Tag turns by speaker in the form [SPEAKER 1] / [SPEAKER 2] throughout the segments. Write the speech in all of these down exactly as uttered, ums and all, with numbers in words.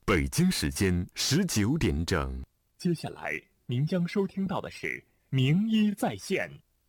[SPEAKER 1] 北京时间十九点整。
[SPEAKER 2] 接下来您将收听到的是名医在线。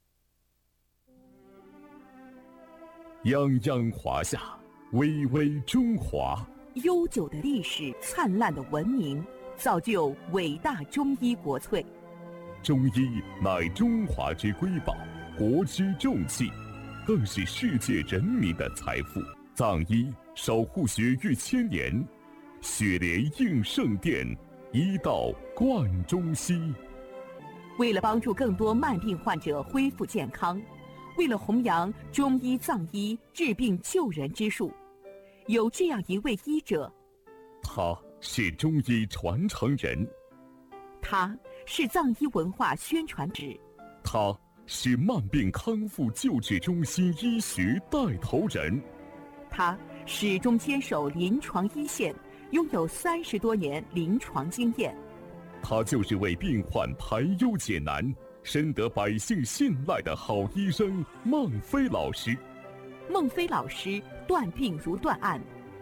[SPEAKER 3] 泱泱华夏，巍巍中华。
[SPEAKER 4] 悠久的历史，灿烂的文明，造就伟大中医国粹。
[SPEAKER 3] 中医乃中华之瑰宝，国之重器，更是世界人民的财富。藏医守护血域千年，血莲应圣殿，医道贯中西。
[SPEAKER 4] 为了帮助更多慢病患者恢复健康，为了弘扬中医藏医治病救人之术，有这样一位医者，
[SPEAKER 3] 他是中医传承人，
[SPEAKER 4] 他是藏医文化宣传指，
[SPEAKER 3] 他是慢病康复救治中心医学带头人，
[SPEAKER 4] 他始终坚守临床一线，拥有三十多年临床经验。
[SPEAKER 3] 他就是为病患排忧解难、深得百姓信赖的好医生孟非老师。
[SPEAKER 4] 孟非老师断病如断案。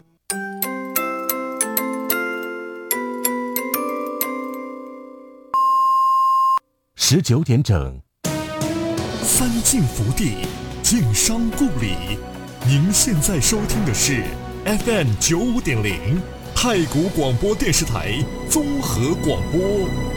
[SPEAKER 1] 十九点整。
[SPEAKER 5] 三晋福地，晋商故里。您现在收听的是 F M 九五点零太谷广播电视台综合广播。